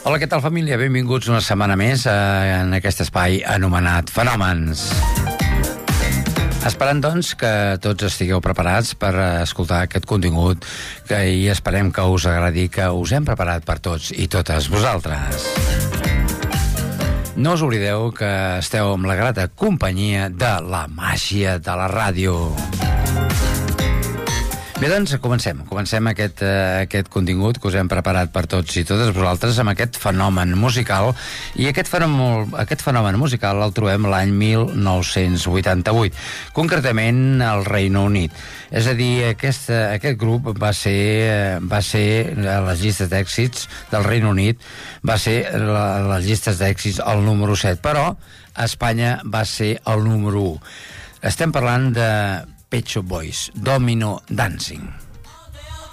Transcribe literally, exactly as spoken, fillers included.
Hola, què tal, família? Benvinguts una setmana més en aquest espai anomenat Fenòmens. Esperant, doncs, que tots estigueu preparats per escoltar aquest contingut que i esperem que us agradi, que us hem preparat per tots i totes vosaltres. No us oblideu que esteu amb la grata companyia de la màgia de la ràdio. Bé, doncs, comencem. Comencem aquest, uh, aquest contingut que us hem preparat per tots i totes vosaltres amb aquest fenomen musical. I aquest fenomen, aquest fenomen musical el trobem l'any mil nou-cents vuitanta-vuit, concretament al Regne Unit. És a dir, aquest, aquest grup va ser, va ser a les llistes d'èxits del Regne Unit, va ser a les llistes d'èxits el número set, però a Espanya va ser el número u. Estem parlant de Pet Shop Boys, Domino Dancing.